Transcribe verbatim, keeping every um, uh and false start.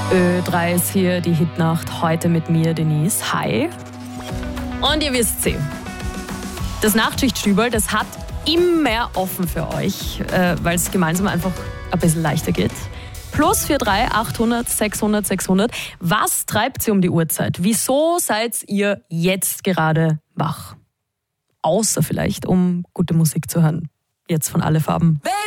Ö drei ist hier, die Hitnacht, heute mit mir, Denise. Hi. Und ihr wisst sie, das Nachtschichtstübel, das hat immer offen für euch, äh, weil es gemeinsam einfach ein bisschen leichter geht. Plus vier drei achthundert sechshundert sechshundert. Was treibt sie um die Uhrzeit? Wieso seid ihr jetzt gerade wach? Außer vielleicht, um gute Musik zu hören. Jetzt von Alle Farben. Baby.